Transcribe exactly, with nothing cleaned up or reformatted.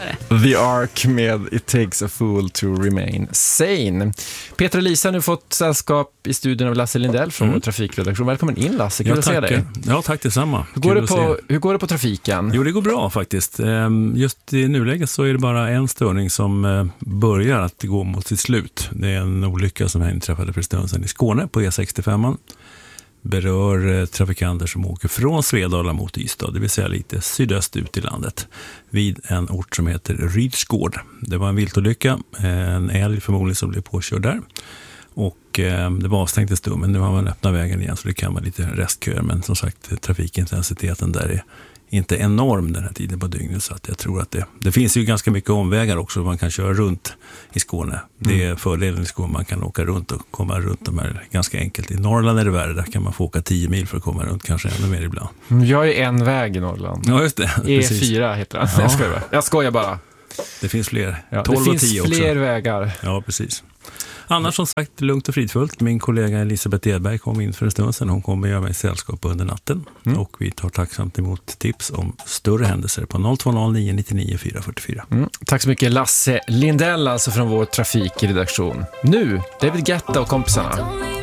The Ark med It Takes a Fool to Remain Sane. Peter och Lisa har nu fått sällskap i studion av Lasse Lindell från mm. vår trafikredaktion. Välkommen in, Lasse, kul ja, att se dig. Ja, tack detsamma. Hur går, det på, hur går det på trafiken? Jo, det går bra faktiskt. Just i nuläget så är det bara en störning som börjar att gå mot sitt slut. Det är en olycka som inträffade för en stund sedan i Skåne på E sextiofem. Berör trafikanter som åker från Svedala mot Ystad, det vill säga lite sydöst ut i landet, vid en ort som heter Rydsgård. Det var en viltolycka, en älg förmodligen som blev påkörd där. Och eh, det var avstängt en stund, men nu har man öppnat vägen igen så det kan vara lite restköer. Men som sagt, trafikintensiteten där är inte enorm den här tiden på dygnet, så att jag tror att det, det finns ju ganska mycket omvägar också man kan köra runt i Skåne. Det är mm. fördelen i Skåne, man kan åka runt och komma runt de här ganska enkelt. I Norrland är det värre, där kan man få åka tio mil för att komma runt, kanske ännu mer ibland. Jag är en väg i Norrland. Ja, just det. E fyra heter det. Ja. Jag skojar bara. Jag skojar bara. Det finns fler. Ja, tolv det och tio finns också. fler vägar. Ja, precis. Annars som sagt, lugnt och fridfullt. Min kollega Elisabeth Edberg kom in för en stund sedan. Hon kommer göra mig sällskap under natten. Mm. Och vi tar tacksamt emot tips om större händelser på noll två noll nio nio nio fyra fyra fyra. Mm. Tack så mycket, Lasse Lindell, alltså från vår trafikredaktion. Nu, David Guetta och kompisarna.